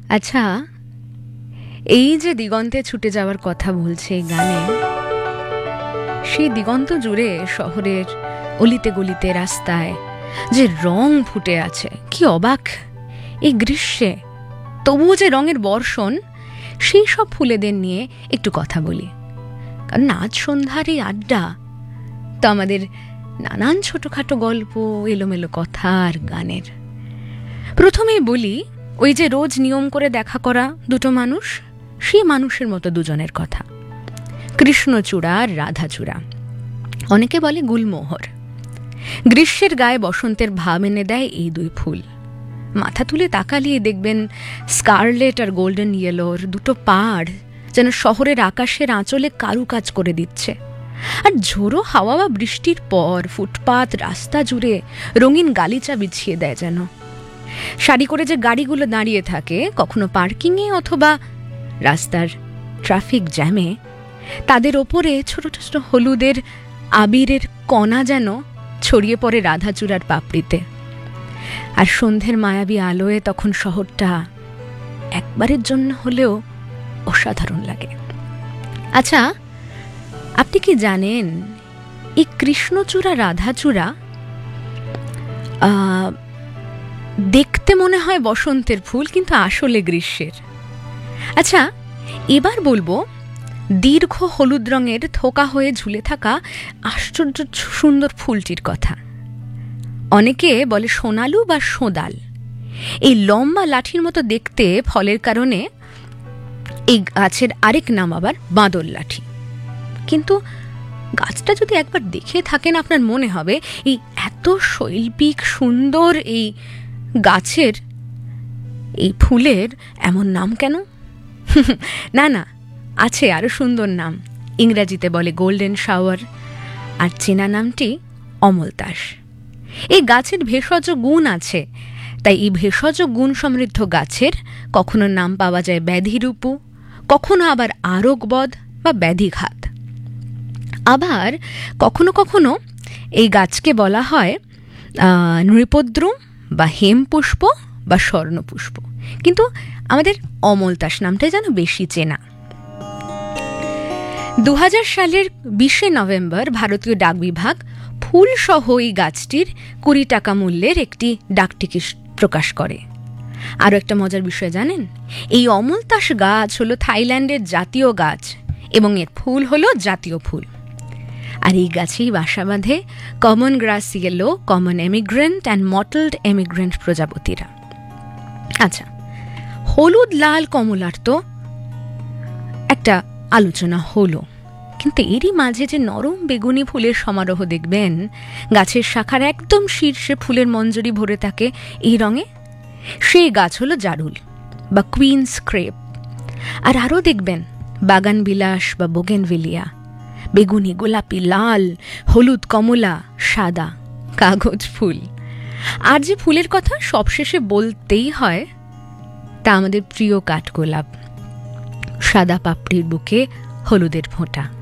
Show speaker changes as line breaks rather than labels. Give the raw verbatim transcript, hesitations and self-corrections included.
আচ্ছা, এই যে দিগন্তে ছুটে যাওয়ার কথা বলছে এই গানে, সেই দিগন্ত জুড়ে শহরের অলিতে গলিতে রাস্তায় যে রং ফুটে আছে, কি অবাক এই গ্রীষ্মে! তবুও যে রঙের বর্ষণ, সেই সব ফুলেদের নিয়ে একটু কথা বলি। কারণ আজ সন্ধ্যার এই আড্ডা তো আমাদের নানান ছোটখাটো গল্প, এলোমেলো কথা আর গানের। প্রথমেই বলি, ওই যে রোজ নিয়ম করে দেখা করা দুটো মানুষ, সেই মানুষের মতো দুজনের কথা, কৃষ্ণচূড়া আর রাধাচূড়া। অনেকে বলে গুলমোহর। গ্রীষ্মের গায়ে বসন্তের ভাব এনে দেয় এই দুই ফুল। মাথা তুলে তাকালিয়ে দেখবেন স্কারলেট আর গোল্ডেন ইয়েলোর দুটো পাড় যেন শহরের আকাশের আঁচলে কারুকাজ করে দিচ্ছে। আর ঝোড়ো হাওয়া বা বৃষ্টির পর ফুটপাত, রাস্তা জুড়ে রঙিন গালিচা বিছিয়ে দেয় যেন। সারি করে যে গাড়িগুলো দাঁড়িয়ে থাকে, কখনো পার্কিংয়ে অথবা রাস্তার ট্রাফিক জ্যামে, তাদের ওপরে ছোট ছোট হলুদের আবিরের কণা যেন ছড়িয়ে পড়ে রাধাচূড়ার পাপড়িতে। আর সন্ধ্যের মায়াবী আলোয় তখন শহরটা একবারের জন্য হলেও অসাধারণ লাগে। আচ্ছা, আপনি কি জানেন এই কৃষ্ণচূড়া রাধাচূড়া দেখতে মনে হয় বসন্তের ফুল, কিন্তু আসলে গ্রীষ্মের। আচ্ছা, এবার বলবো দীর্ঘ হলুদ রঙের থোকা হয়ে ঝুলে থাকা আশ্চর্য সুন্দর ফুলটির কথা। অনেকে বলে সোনালু বা সোঁদাল। এই লম্বা লাঠির মতো দেখতে ফলের কারণে এই গাছের আরেক নাম আবার বাঁদর লাঠি। কিন্তু গাছটা যদি একবার দেখে থাকেন, আপনার মনে হবে এই এত শৈল্পিক সুন্দর এই গাছের, এই ফুলের এমন নাম কেন? না না, আছে আরো সুন্দর নাম। ইংরেজিতে বলে গোল্ডেন শাওয়ার, আর চেনা নামটি অমলতাস। এই গাছের ভেষজ গুণ আছে, তাই এই ভেষজ গুণ সমৃদ্ধ গাছের কখনো নাম পাওয়া যায় ব্যাধিরূপু, কখনো আবার আরোগ্যবধ বা ব্যাধিঘাত। আবার কখনো কখনো এই গাছকে বলা হয় নৃপদ্রুম বা হেমপুষ্প বা স্বর্ণপুষ্প। কিন্তু আমাদের অমলতাস নামটাই যেন বেশি চেনা। দু হাজার সালের বিশে নভেম্বর ভারতীয় ডাক বিভাগ ফুল সহ এই গাছটির কুড়ি টাকা মূল্যের একটি ডাকটিকিট প্রকাশ করে। আরও একটা মজার বিষয় জানেন, এই অমলতাস গাছ হলো থাইল্যান্ডের জাতীয় গাছ এবং এর ফুল হলো জাতীয় ফুল। আর এই গাছেই বাসা বাঁধে common glass yellow, common এমিগ্রেন্ট and মটলড এমিগ্রেন্ট প্রজাপতিরা। আচ্ছা, হলুদ লাল কমলার তো একটা আলোচনা হলো, কিন্তু এরই মাঝে যে নরম বেগুনি ফুলের সমারোহ দেখবেন গাছের শাখার একদম শীর্ষে ফুলের মঞ্জরি ভরে থাকে এই রঙে, সেই গাছ হলো জারুল বা কুইন্স ক্রেপ। আর আরও দেখবেন বাগান বিলাস বা বোগেনভিলিয়া, বেগুনি, গোলাপি, লাল, হলুদ, কমলা, সাদা, কাগজ ফুল। আর যে ফুলের কথা সবশেষে বলতেই হয়, তা আমাদের প্রিয় কাঠগোলাপ, সাদা পাপড়ির বুকে হলুদের ফোঁটা।